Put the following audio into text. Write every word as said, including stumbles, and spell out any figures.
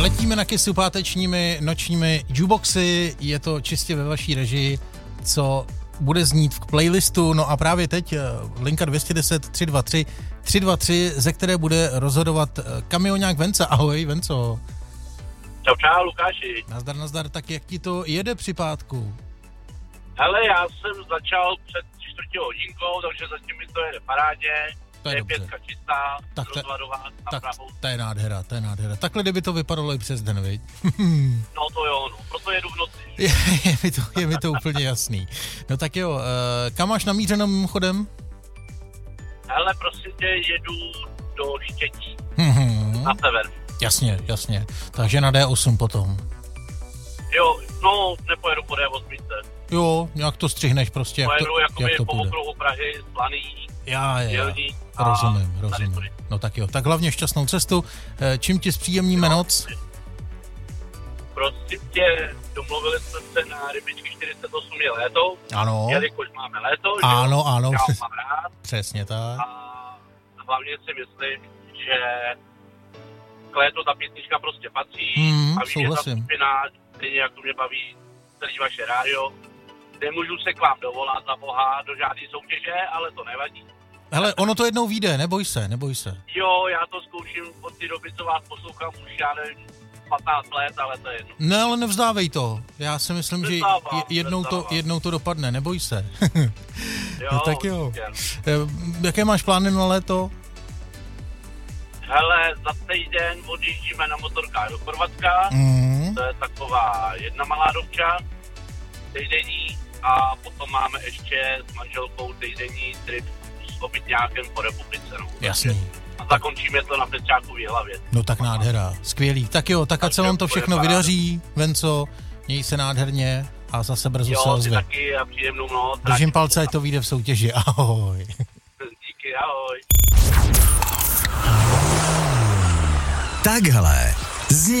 Letíme na Kissu pátečními nočními jukeboxy, je to čistě ve vaší režii, co bude znít v playlistu, no a právě teď linka dvě stě deset tři dva tři tři dva tři, ze které bude rozhodovat kamionák Venca. Ahoj, Venco. Čau, čau, Lukáši. Nazdar, nazdar, tak jak ti to jede při pátku? Hele, já jsem začal před čtvrtě hodinkou, takže zatím mi to jede parádě. To je, je pětka čistá, tak to, rozvadová na tak Prahu. To je nádhera, to je nádhera. Takhle kdyby to vypadalo i přes den, viď? No to jo, no, proto jedu v noci. Je, je, mi to, je mi to úplně jasný. No tak jo, uh, kam máš namířeno mimochodem? Hele, prosím tě, jedu do Štětí, Mm-hmm. na sever. Jasně, jasně. Takže na dé osm potom. Jo, no, nepojedu po dé osm. Jo, nějak to střihneš prostě, jak pojedu to, jakoby jak to po půjde. okruhu Prahy, Slaný, Já, já, Dělní. rozumím, rozumím. No tak jo, tak hlavně šťastnou cestu. Čím ti zpříjemníme noc? Prosím tě, domluvili jsme se na Rybičky čtyřicet osm je léto. Ano. Jelikož máme léto, ano, že ano, já přes, mám rád. přesně tak. A hlavně si myslím, že k létu ta písnička prostě patří. Hmm, a vím, že ta skupina, stejně jak to mě baví celý vaše rádio. Nemůžu se k vám dovolat za boha do žádné soutěže, ale to nevadí. Hele, ono to jednou vyjde, neboj se, neboj se. Jo, já to zkouším od té doby, co vás poslouchám, už já nevím, patnáct let, ale to je jedno. Ne, ale nevzdávej to. Já si myslím, Vzdávám, že jednou to, jednou to dopadne, neboj se. Jo, no tak jo. Jaké máš plány na léto? Hele, za týden odjíždíme na motorkách do Chorvatska, mm. to je taková jedna malá dobča, týdenní, a potom máme ještě s manželkou týdenní trip s obytňákem po republice. No. Jasný. A zakončíme to na Petřáku v Jihlavě. No tak nádhera, skvělý. Tak jo, tak ať se vám to všechno vydaří, Venco, měj se nádherně a zase brzo jo, se ozve. Jo, ty taky a příjemnou noc. Držím palce, ať to vyjde v soutěži. Ahoj. Díky, ahoj. Takhle